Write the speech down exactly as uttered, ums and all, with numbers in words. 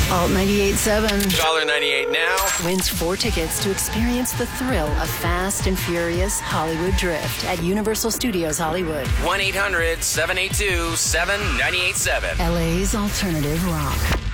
Alt ninety-eight point seven. one dollar ninety-eight now. Wins four tickets to experience the thrill of Fast and Furious Hollywood Drift at Universal Studios Hollywood. one eight hundred seven eight two seven nine eight seven. L A's alternative rock.